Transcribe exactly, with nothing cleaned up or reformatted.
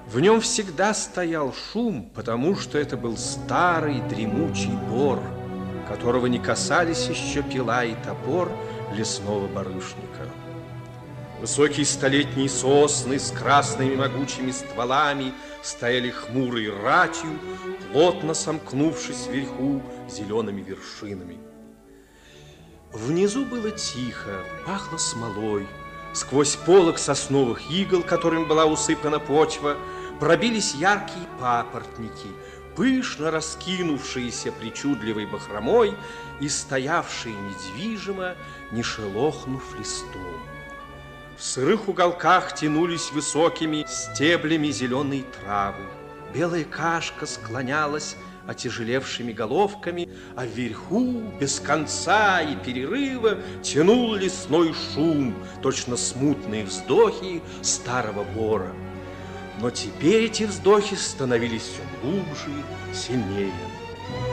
В нем всегда стоял шум, потому что это был старый дремучий бор, которого не касались еще пила и топор лесного барышника. Высокие столетние сосны с красными могучими стволами стояли хмурой ратью, плотно сомкнувшись вверху зелеными вершинами. Внизу было тихо, пахло смолой. Сквозь полог сосновых игл, которыми была усыпана почва, пробились яркие папоротники, пышно раскинувшиеся причудливой бахромой и стоявшие недвижимо, не шелохнув листом. В сырых уголках тянулись высокими стеблями зеленые травы. Белая кашка склонялась отяжелевшими головками, а вверху без конца и перерыва тянул лесной шум, точно смутные вздохи старого бора. Но теперь эти вздохи становились все глубже, сильнее.